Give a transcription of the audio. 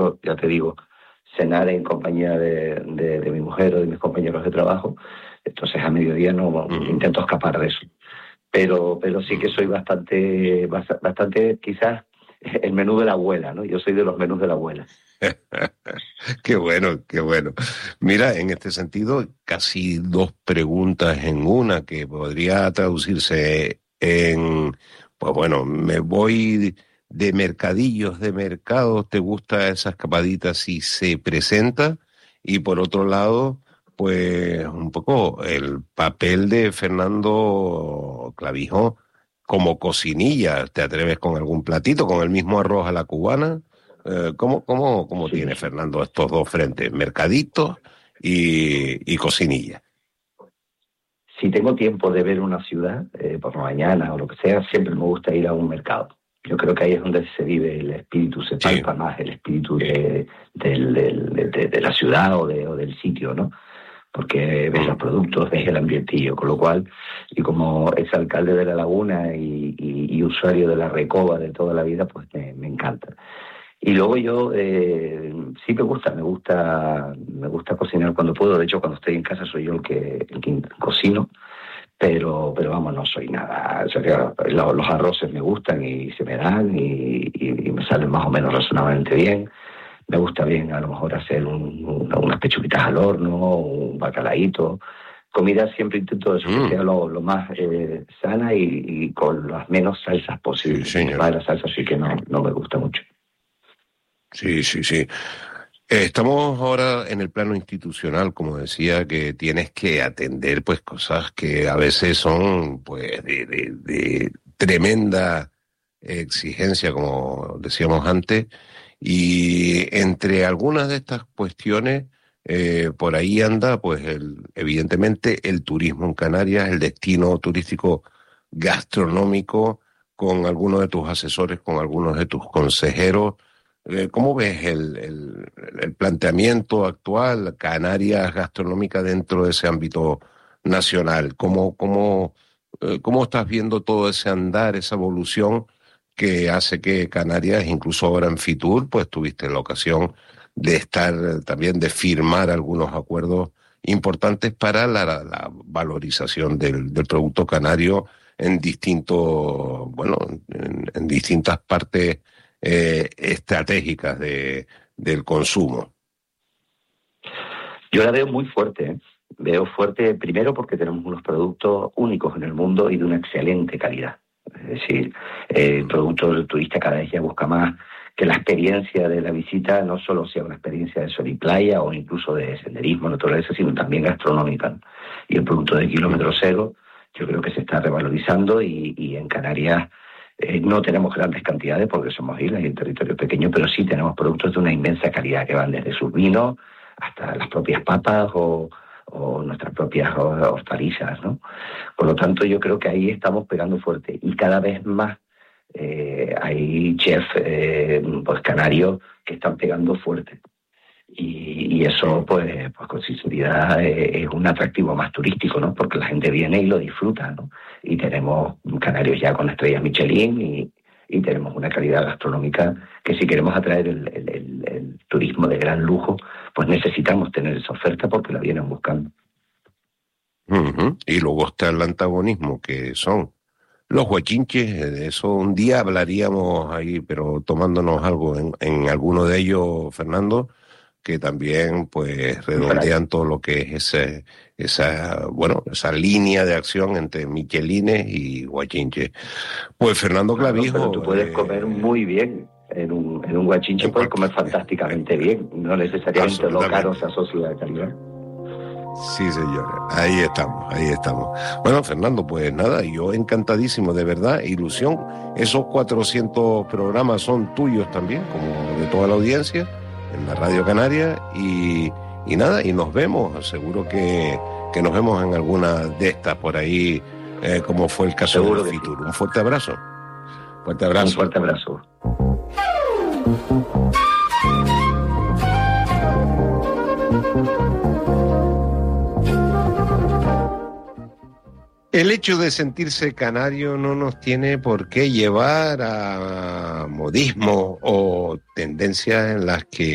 prefiero, ya te digo, cenar en compañía de mi mujer o de mis compañeros de trabajo. Entonces a mediodía no intento escapar de eso. Pero sí que soy bastante quizás el menú de la abuela, ¿no? Yo soy de los menús de la abuela. Qué bueno, qué bueno. Mira, en este sentido, casi dos preguntas en una que podría traducirse en, pues bueno, me voy de mercadillos, de mercados, ¿te gusta esa escapadita si se presenta? Y por otro lado, pues un poco el papel de Fernando Clavijo como cocinilla. ¿Te atreves con algún platito, con el mismo arroz a la cubana? ¿Cómo Sí, tiene sí. Fernando estos dos frentes? Mercaditos y cocinilla. Si tengo tiempo de ver una ciudad, por la mañana o lo que sea, siempre me gusta ir a un mercado. Yo creo que ahí es donde se vive el espíritu, se Sí. palpa más el espíritu de la ciudad o del sitio, ¿no? Porque ves los productos, ves el ambientillo, con lo cual, y como es alcalde de La Laguna y usuario de la Recoba de toda la vida, pues me encanta. Y luego yo sí me gusta cocinar cuando puedo. De hecho, cuando estoy en casa soy yo el que cocino, pero vamos, no soy nada. O sea, que los arroces me gustan y se me dan y me salen más o menos razonablemente bien. Me gusta bien a lo mejor hacer unas pechuguitas al horno, un bacalaíto. Comida siempre intento eso, que sea lo más sana y con las menos salsas Sí, posibles. Mi señor. padre la salsa sí que no me gusta mucho. Sí, sí, sí. Estamos ahora en el plano institucional, como decía, que tienes que atender pues cosas que a veces son pues de tremenda exigencia, como decíamos antes, y entre algunas de estas cuestiones por ahí anda pues evidentemente el turismo en Canarias, el destino turístico gastronómico, con algunos de tus asesores, con algunos de tus consejeros. ¿Cómo ves el planteamiento actual, Canarias gastronómica dentro de ese ámbito nacional? ¿Cómo estás viendo todo ese andar, esa evolución que hace que Canarias, incluso ahora en Fitur, pues tuviste la ocasión de estar también, de firmar algunos acuerdos importantes para la valorización del producto canario en distintos, bueno, en distintas partes estratégicas del consumo? Yo la veo muy fuerte, ¿eh? Veo fuerte primero porque tenemos unos productos únicos en el mundo y de una excelente calidad. Es decir, el producto del turista cada vez ya busca más que la experiencia de la visita no solo sea una experiencia de sol y playa o incluso de senderismo, naturaleza, sino también gastronómica. Y el producto de kilómetro cero yo creo que se está revalorizando y en Canarias no tenemos grandes cantidades porque somos islas y el territorio es pequeño, pero sí tenemos productos de una inmensa calidad que van desde sus vinos hasta las propias papas o nuestras propias hortalizas, ¿no? Por lo tanto, yo creo que ahí estamos pegando fuerte y cada vez más hay chefs pues canarios que están pegando fuerte. Y eso, pues con sinceridad, es un atractivo más turístico, ¿no? Porque la gente viene y lo disfruta, ¿no? Y tenemos canarios ya con estrellas Michelin y tenemos una calidad gastronómica que si queremos atraer el turismo de gran lujo, pues necesitamos tener esa oferta porque la vienen buscando. Y luego está el antagonismo, que son los huachinches. De eso un día hablaríamos ahí, pero tomándonos algo en alguno de ellos, Fernando, que también pues redondean todo lo que es esa línea de acción entre michelines y huachinches. Pues Fernando Claro, pero tú Clavijo, puedes comer muy bien. En un guachinche en puedes cualquier... comer fantásticamente bien. No necesariamente lo caro Absolutamente. se asocia a calidad. Sí, señores, ahí estamos, ahí estamos. Bueno, Fernando, pues nada, yo encantadísimo, de verdad, ilusión. Esos 400 programas son tuyos también, como de toda la audiencia, en la Radio Canaria, y nada, y nos vemos, seguro que nos vemos en alguna de estas por ahí, como fue el caso Seguro del que sí. Fitur. Un fuerte abrazo. Fuerte Un abrazo. fuerte abrazo. El hecho de sentirse canario no nos tiene por qué llevar a modismo o tendencias en las que